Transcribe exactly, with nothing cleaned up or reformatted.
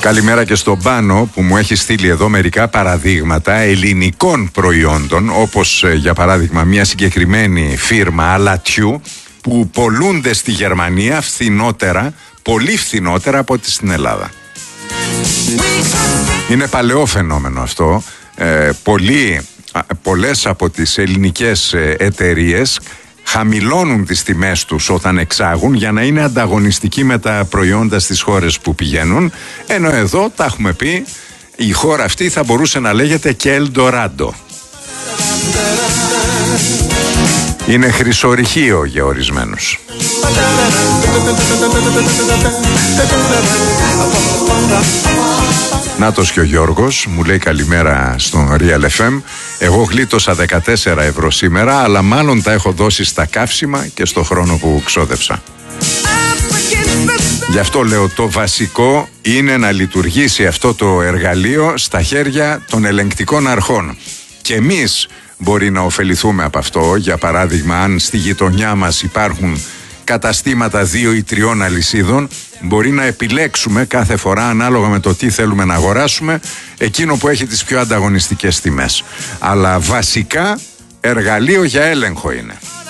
Καλημέρα και στον Πάνο που μου έχει στείλει εδώ μερικά παραδείγματα ελληνικών προϊόντων, όπως για παράδειγμα μια συγκεκριμένη φίρμα αλατιού που πολλούνται στη Γερμανία φθηνότερα, πολύ φθηνότερα από ό,τι στην Ελλάδα. Είναι παλαιό φαινόμενο αυτό. Ε, πολλοί, πολλές από τις ελληνικές εταιρείες χαμηλώνουν τις τιμές τους όταν εξάγουν για να είναι ανταγωνιστικοί με τα προϊόντα στις χώρες που πηγαίνουν, ενώ εδώ τα έχουμε πει, η χώρα αυτή θα μπορούσε να λέγεται και Ελντοράντο. Είναι χρυσορυχείο για ορισμένους. Νάτος και ο Γιώργος μου λέει καλημέρα στον Real εφ εμ. Εγώ γλίτωσα δεκατέσσερα ευρώ σήμερα, αλλά μάλλον τα έχω δώσει στα καύσιμα και στο χρόνο που ξόδεψα. Γι' αυτό λέω, το βασικό είναι να λειτουργήσει αυτό το εργαλείο στα χέρια των ελεγκτικών αρχών. Και εμείς μπορεί να ωφεληθούμε από αυτό. Για παράδειγμα, αν στη γειτονιά μας υπάρχουν καταστήματα δύο ή τριών αλυσίδων, μπορεί να επιλέξουμε κάθε φορά, ανάλογα με το τι θέλουμε να αγοράσουμε, εκείνο που έχει τις πιο ανταγωνιστικές τιμές. Αλλά βασικά εργαλείο για έλεγχο είναι.